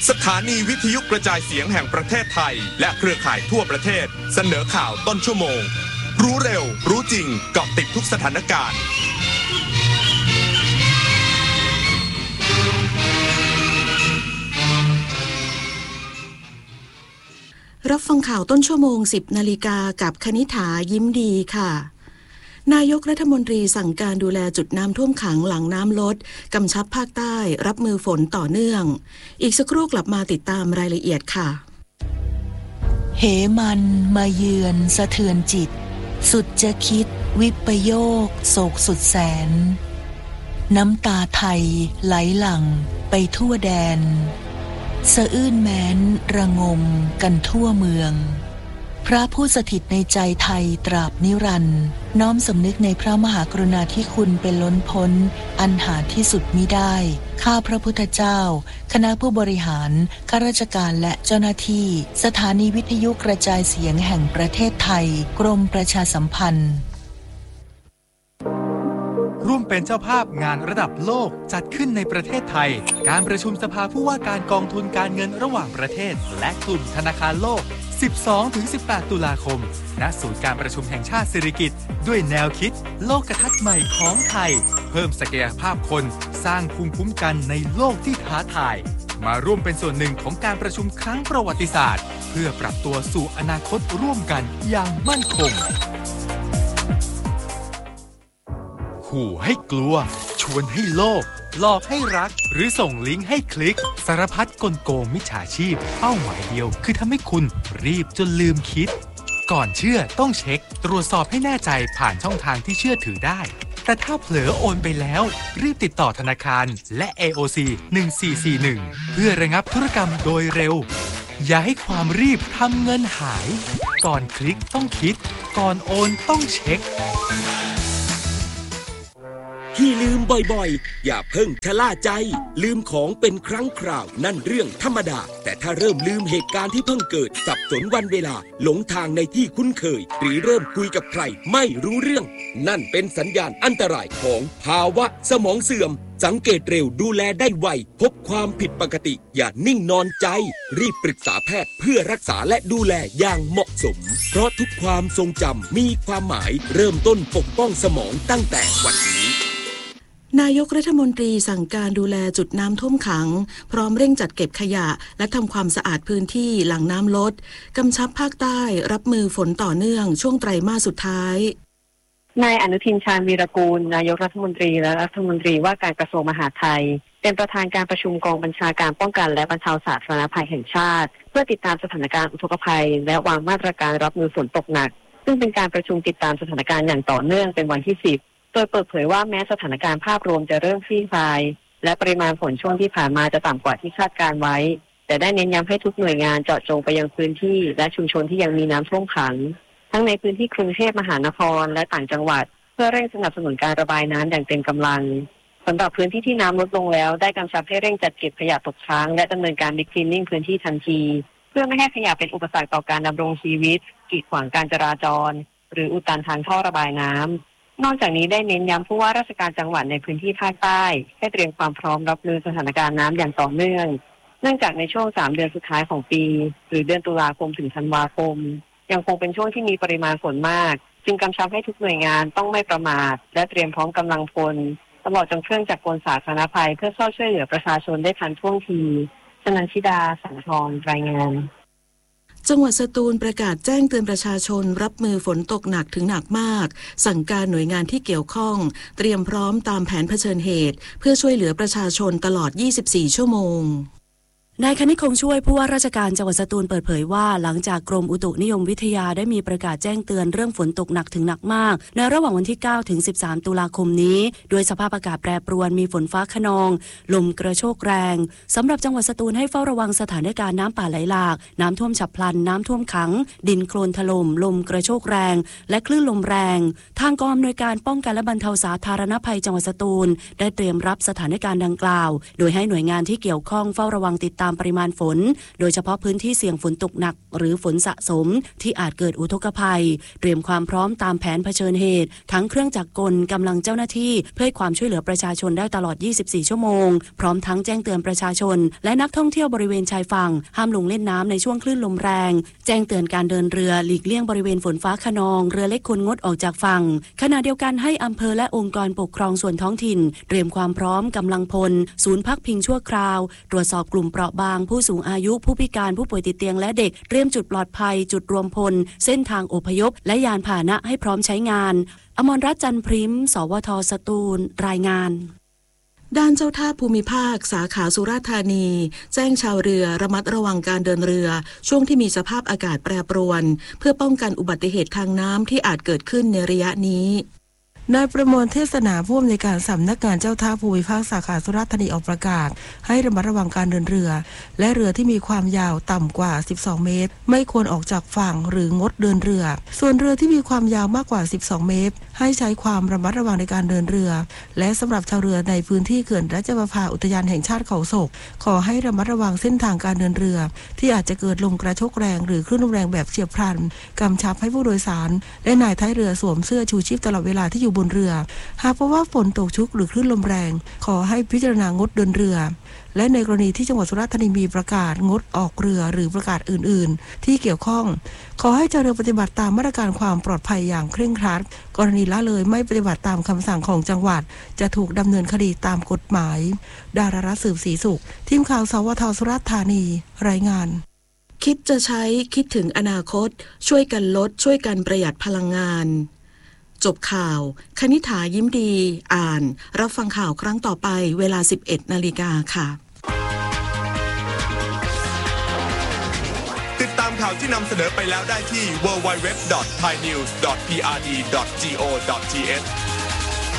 สถานีวิทยุกระจายเสียงแห่งประเทศไทยและเครือข่ายทั่วประเทศเสนอข่าวต้นชั่วโมงรู้เร็วรู้จริงเกาะติดทุกสถานการณ์รับฟังข่าวต้นชั่วโมง 10 นาฬิกากับคณิษฐายิ้มดีค่ะนายกรัฐมนตรีสั่งการดูแลจุดน้ำท่วมขังหลังน้ำลดกำชับภาคใต้รับมือฝนต่อเนื่องอีกสักครู่กลับมาติดตามรายละเอียดค่ะเหมันมาเยือนสะเทือนจิตสุดจะคิดวิปโยคโศกสุดแสนน้ำตาไทยไหลหลั่งไปทั่วแดนสะอื้นแม้นระงมกันทั่วเมืองพระผู้สถิตในใจไทยตราบนิรันดร์น้อมสำนึกในพระมหากรุณาธิคุณเป็นล้นพ้นอันหาที่สุดมิได้ข้าพระพุทธเจ้าคณะผู้บริหารข้าราชการและเจ้าหน้าที่สถานีวิทยุกระจายเสียงแห่งประเทศไทยกรมประชาสัมพันธ์ร่วมเป็นเจ้าภาพงานระดับโลกจัดขึ้นในประเทศไทยการประชุมสภาผู้ว่าการกองทุนการเงินระหว่างประเทศและกลุ่มธนาคารโลก 12-18 ตุลาคมณศูนย์การประชุมแห่งชาติสิริกิติ์ด้วยแนวคิดโลกทัศน์ใหม่ของไทยเพิ่มศักยภาพคนสร้างภูมิคุ้มกันในโลกที่ท้าทายมาร่วมเป็นส่วนหนึ่งของการประชุมครั้งประวัติศาสตร์เพื่อปรับตัวสู่อนาคตร่วมกันอย่างมั่นคงขู่ให้กลัวชวนให้โลภหลอกให้รักหรือส่งลิงก์ให้คลิกสารพัดกลโกงมิจฉาชีพเป้าหมายเดียวคือทำให้คุณรีบจนลืมคิดก่อนเชื่อต้องเช็คตรวจสอบให้แน่ใจผ่านช่องทางที่เชื่อถือได้แต่ถ้าเผลอโอนไปแล้วรีบติดต่อธนาคารและ AOC 1441เพื่อระงับธุรกรรมโดยเร็วอย่าให้ความรีบทำเงินหายก่อนคลิกต้องคิดก่อนโอนต้องเช็คที่ลืมบ่อยๆอย่าเพิ่งชะล่าใจลืมของเป็นครั้งคราวนั่นเรื่องธรรมดาแต่ถ้าเริ่มลืมเหตุการณ์ที่เพิ่งเกิดสับสนวันเวลาหลงทางในที่คุ้นเคยหรือเริ่มคุยกับใครไม่รู้เรื่องนั่นเป็นสัญญาณอันตรายของภาวะสมองเสื่อมสังเกตเร็วดูแลได้ไวพบความผิดปกติอย่านิ่งนอนใจรีบปรึกษาแพทย์เพื่อรักษาและดูแลอย่างเหมาะสมเพราะทุกความทรงจำมีความหมายเริ่มต้นปกป้องสมองตั้งแต่วันนี้นายกรัฐมนตรีสั่งการดูแลจุดน้ำท่วมขังพร้อมเร่งจัดเก็บขยะและทำความสะอาดพื้นที่หลังน้ำลดกำชับภาคใต้รับมือฝนต่อเนื่องช่วงไตรมาสสุดท้ายนายอนุทินชาญวีรกูลนายกรัฐมนตรีและรัฐมนตรีว่าการกระทรวงมหาดไทยเป็นประธานการประชุมกองบัญชาการป้องกันและบรรเทาสาธารณภัยแห่งชาติเพื่อติดตามสถานการณ์อุทกภัยและวางมาตรการรับมือฝนตกหนักซึ่งเป็นการประชุมติดตามสถานการณ์อย่างต่อเนื่องเป็นวันที่10โดยเปิดเผยว่าแม้สถานการณ์ภาพรวมจะเริ่มคลี่คลายและปริมาณฝนช่วงที่ผ่านมาจะต่ำกว่าที่คาดการไว้แต่ได้เน้นย้ำให้ทุกหน่วยงานเจาะจงไปยังพื้นที่และชุมชนที่ยังมีน้ำท่วมขังทั้งในพื้นที่กรุงเทพมหานครและต่างจังหวัดเพื่อเร่งสนับสนุนการระบายน้ำอย่างเต็มกำลังสำหรับพื้นที่ที่น้ำลดลงแล้วได้กำชับให้เร่งจัดเก็บขยะตกค้างและดำเนินการบิ๊กคลีนนิ่งพื้นที่ทันทีเพื่อไม่ให้ขยะเป็นอุปสรรคต่อการดำรงชีวิตกีดขวางการจราจรหรืออุดตันทางท่อระบายน้ำนอกจากนี้ได้เน้นย้ำผู้ว่าราชการจังหวัดในพื้นที่ภาคใต้ให้เตรียมความพร้อมรับมือสถานการณ์น้ำอย่างต่อเนื่องเนื่องจากในช่วง3เดือนสุดท้ายของปีหรือเดือนตุลาคมถึงธันวาคมยังคงเป็นช่วงที่มีปริมาณฝนมากจึงกำชับให้ทุกหน่วยงานต้องไม่ประมาทและเตรียมพร้อมกำลังพลตลอดจนเครื่องจักรกลสาธารณภัยเพื่อเข้าช่วยเหลือประชาชนได้ทันท่วงทีชนันชิดาสังทองรายงานจังหวัดสตูลประกาศแจ้งเตือนประชาชนรับมือฝนตกหนักถึงหนักมากสั่งการหน่วยงานที่เกี่ยวข้องเตรียมพร้อมตามแผนเผชิญเหตุเพื่อช่วยเหลือประชาชนตลอด24ชั่วโมงนายคณิตคงช่วยผู้ว่าราชการจังหวัดสตูลเปิดเผยว่าหลังจากกรมอุตุนิยมวิทยาได้มีประกาศแจ้งเตือนเรื่องฝนตกหนักถึงหนักมากในระหว่างวันที่9ถึง13ตุลาคมนี้โดยสภาพอากาศแปรปรวนมีฝนฟ้าคะนองลมกระโชกแรงสำหรับจังหวัดสตูลให้เฝ้าระวังสถานการณ์น้ำป่าไหลหลากน้ำท่วมฉับพลันน้ำท่วมขังดินโคลนถล่มลมกระโชกแรงและคลื่นลมแรงทางกองอำนวยการป้องกันและบรรเทาสาธารณภัยจังหวัดสตูลได้เตรียมรับสถานการณ์ดังกล่าวโดยให้หน่วยงานที่เกี่ยวข้องเฝ้าระวังติดตามามปริมาณฝนโดยเฉพาะพื้นที่เสี่ยงฝนตกหนักหรือฝนสะสมที่อาจเกิดอุทกภัยเตรียมความพร้อมตามแผนเผชิญเหตุทั้งเครื่องจักรกลกำลังเจ้าหน้าที่เพื่อให้ความช่วยเหลือประชาชนได้ตลอด24ชั่วโมงพร้อมทั้งแจ้งเตือนประชาชนและนักท่องเที่ยวบริเวณชายฝั่งห้ามลงเล่นน้ำในช่วงคลื่นลมแรงแจ้งเตือนการเดินเรือหลีกเลี่ยงบริเวณฝนฟ้าคะนองเรือเล็กควรงดออกจากฝั่งขณะเดียวกันให้อำเภอและองค์กรปกครองส่วนท้องถิ่นเตรียมความพร้อมกำลังพลศูนย์พักพิงชั่วคราวตรวจสอบกลุ่มเปราะบางผู้สูงอายุผู้พิการผู้ป่วยติดเตียงและเด็กเตรียมจุดปลอดภัยจุดรวมพลเส้นทางอพยพและยานพาหนะให้พร้อมใช้งานอมรรัตน์ จันทร์พริมสวท.สตูลรายงานด้านเจ้าท่าภูมิภาคสาขาสุราษฎร์ธานีแจ้งชาวเรือระมัดระวังการเดินเรือช่วงที่มีสภาพอากาศแปรปรวนเพื่อป้องกันอุบัติเหตุทางน้ำที่อาจเกิดขึ้นในระยะนี้นายประมวลเทศนาผู้อำนวยการสำนักงานเจ้าท่าภูมิภาคสาขาสุราษฎร์ธานีออกประกาศให้ระมัดระวังการเดินเรือและเรือที่มีความยาวต่ำกว่า12เมตรไม่ควรออกจากฝั่งหรืองดเดินเรือส่วนเรือที่มีความยาวมากกว่า12เมตรให้ใช้ความระมัดระวังในการเดินเรือและสำหรับชาวเรือในพื้นที่เขื่อนราชประภาอุทยานแห่งชาติเขาศกขอให้ระมัดระวังเส้นทางการเดินเรือที่อาจจะเกิดลมกระโชกแรงหรือคลื่นลมแรงแบบเฉียบพลันกำชับให้ผู้โดยสารและนายท้ายเรือสวมเสื้อชูชีพตลอดเวลาที่อยู่บนเรือหากพบว่าฝนตกชุกหรือคลื่นลมแรงขอให้พิจารณางดเดินเรือและในกรณีที่จังหวัดสุราษฎร์ธานีมีประกาศงดออกเรือหรือประกาศอื่นๆที่เกี่ยวข้องขอให้ชาวเรือปฏิบัติตามมาตรการความปลอดภัยอย่างเคร่งครัดกรณีละเลยไม่ปฏิบัติตามคำสั่งของจังหวัดจะถูกดำเนินคดีตามกฎหมายดารารัตน์สืบศรีสุขทีมข่าวสวท.สุราษฎร์ธานีรายงานคิดจะใช้คิดถึงอนาคตช่วยกันลดช่วยกันประหยัดพลังงานจบข่าวคณิษฐายิ้มดีอ่านรับฟังข่าวครั้งต่อไปเวลา 11 นาฬิกาค่ะติดตามข่าวที่นำเสนอไปแล้วได้ที่ www.thainews.prd.go.th